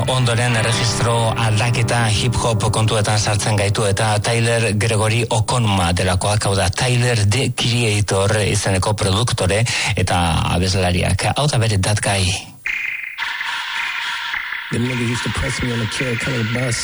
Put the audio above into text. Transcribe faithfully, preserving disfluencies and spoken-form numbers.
ondoren erregistro aldaketa hip-hop kontuetan sartzen gaitu eta Tyler Gregory Okonma delakoak, hau da Tyler the Creator izeneko produktore eta abeslariak. Hau da bere That Guy. Them niggas used to press me on the kill color bus.